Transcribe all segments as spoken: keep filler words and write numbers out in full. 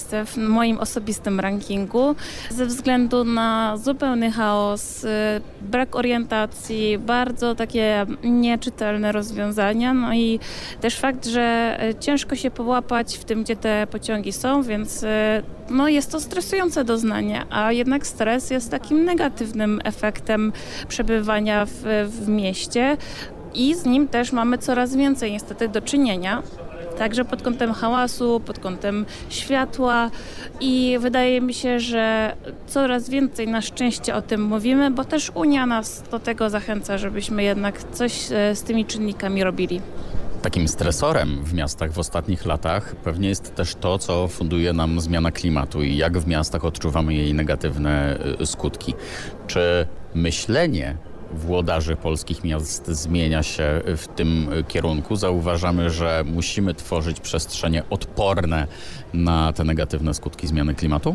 miejsce w moim osobistym rankingu ze względu na zupełny chaos, y, brak orientacji, bardzo takie nieczytelne rozwiązania, no i też fakt, że y, ciężko się połapać w tym, gdzie te pociągi są, więc y, no jest to stresujące doznanie, a jednak stres jest takim negatywnym efektem przebywania w, w mieście i z nim też mamy coraz więcej niestety do czynienia. Także pod kątem hałasu, pod kątem światła i wydaje mi się, że coraz więcej na szczęście o tym mówimy, bo też Unia nas do tego zachęca, żebyśmy jednak coś z tymi czynnikami robili. Takim stresorem w miastach w ostatnich latach pewnie jest też to, co funduje nam zmiana klimatu i jak w miastach odczuwamy jej negatywne skutki. Czy myślenie włodarzy polskich miast zmienia się w tym kierunku? Zauważamy, że musimy tworzyć przestrzenie odporne na te negatywne skutki zmiany klimatu?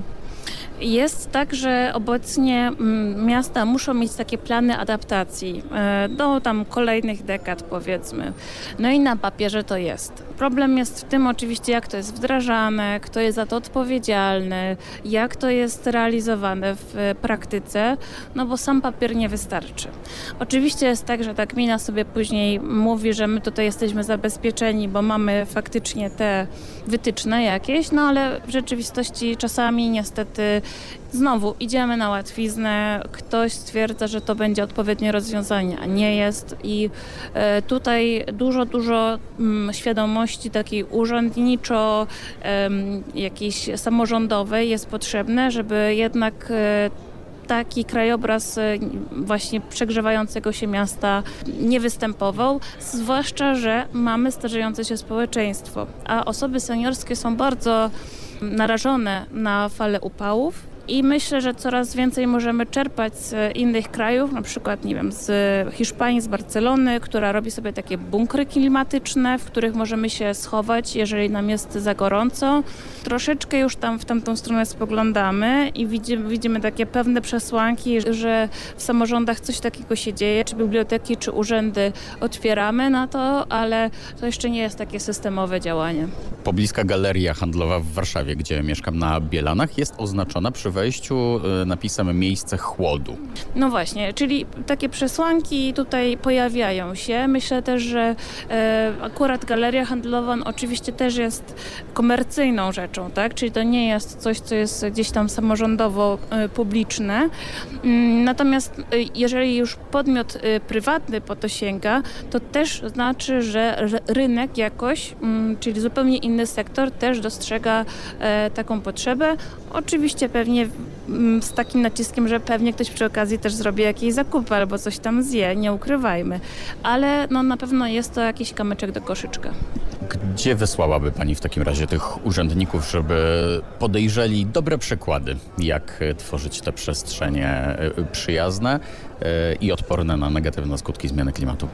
Jest tak, że obecnie mm, miasta muszą mieć takie plany adaptacji e, do tam kolejnych dekad, powiedzmy. No i na papierze to jest. Problem jest w tym oczywiście, jak to jest wdrażane, kto jest za to odpowiedzialny, jak to jest realizowane w e, praktyce, no bo sam papier nie wystarczy. Oczywiście jest tak, że ta gmina sobie później mówi, że my tutaj jesteśmy zabezpieczeni, bo mamy faktycznie te wytyczne jakieś, no ale w rzeczywistości czasami niestety znowu idziemy na łatwiznę, ktoś stwierdza, że to będzie odpowiednie rozwiązanie, a nie jest i e, tutaj dużo, dużo mm, świadomości takiej urzędniczo e, jakiejś samorządowej jest potrzebne, żeby jednak e, taki krajobraz właśnie przegrzewającego się miasta nie występował, zwłaszcza, że mamy starzejące się społeczeństwo, a osoby seniorskie są bardzo narażone na falę upałów. I myślę, że coraz więcej możemy czerpać z innych krajów, na przykład, nie wiem, z Hiszpanii, z Barcelony, która robi sobie takie bunkry klimatyczne, w których możemy się schować, jeżeli nam jest za gorąco. Troszeczkę już tam w tamtą stronę spoglądamy i widzimy, widzimy takie pewne przesłanki, że w samorządach coś takiego się dzieje, czy biblioteki, czy urzędy otwieramy na to, ale to jeszcze nie jest takie systemowe działanie. Pobliska galeria handlowa w Warszawie, gdzie mieszkam na Bielanach, jest oznaczona przy wejściu napisem miejsce chłodu. No właśnie, czyli takie przesłanki tutaj pojawiają się. Myślę też, że e, akurat galeria handlowa no, oczywiście też jest komercyjną rzeczą, tak? Czyli to nie jest coś, co jest gdzieś tam samorządowo e, publiczne. Mm, natomiast e, jeżeli już podmiot e, prywatny po to sięga, to też znaczy, że, że rynek jakoś, mm, czyli zupełnie inny sektor też dostrzega e, taką potrzebę. Oczywiście pewnie z takim naciskiem, że pewnie ktoś przy okazji też zrobi jakieś zakupy albo coś tam zje, nie ukrywajmy. Ale no, na pewno jest to jakiś kamyczek do koszyczka. Gdzie wysłałaby Pani w takim razie tych urzędników, żeby podejrzeli dobre przykłady, jak tworzyć te przestrzenie przyjazne i odporne na negatywne skutki zmiany klimatu?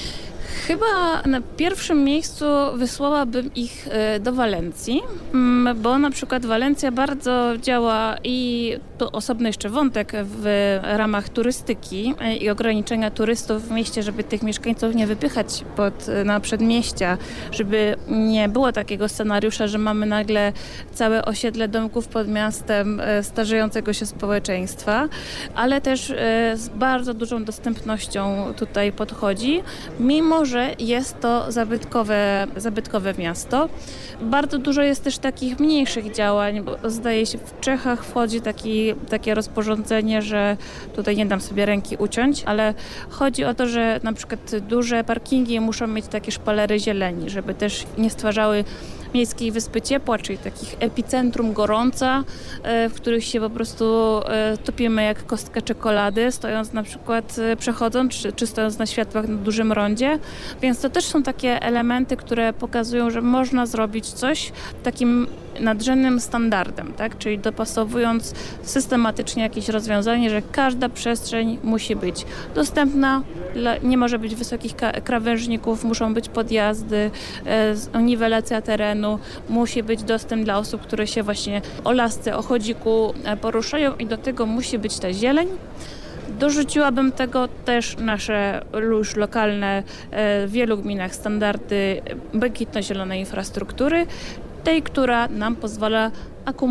Chyba na pierwszym miejscu wysłałabym ich do Walencji, bo na przykład Walencja bardzo działa i to osobny jeszcze wątek w ramach turystyki i ograniczenia turystów w mieście, żeby tych mieszkańców nie wypychać pod, na przedmieścia, żeby nie było takiego scenariusza, że mamy nagle całe osiedle domków pod miastem starzejącego się społeczeństwa, ale też z bardzo dużą dostępnością tutaj podchodzi, mimo że jest to zabytkowe, zabytkowe miasto. Bardzo dużo jest też takich mniejszych działań, bo zdaje się w Czechach wchodzi taki, takie rozporządzenie, że tutaj nie dam sobie ręki uciąć, ale chodzi o to, że na przykład duże parkingi muszą mieć takie szpalery zieleni, żeby też nie stwarzały Miejskiej Wyspy Ciepła, czyli takich epicentrum gorąca, w których się po prostu topimy jak kostka czekolady, stojąc na przykład przechodząc, czy, czy stojąc na światłach na dużym rondzie. Więc to też są takie elementy, które pokazują, że można zrobić coś takim nadrzędnym standardem, tak? Czyli dopasowując systematycznie jakieś rozwiązanie, że każda przestrzeń musi być dostępna, nie może być wysokich krawężników, muszą być podjazdy, niwelacja terenu, musi być dostęp dla osób, które się właśnie o lasce, o chodziku poruszają i do tego musi być ta zieleń. Dorzuciłabym tego też nasze już lokalne w wielu gminach standardy błękitno-zielonej infrastruktury, tej, która nam pozwala akumulować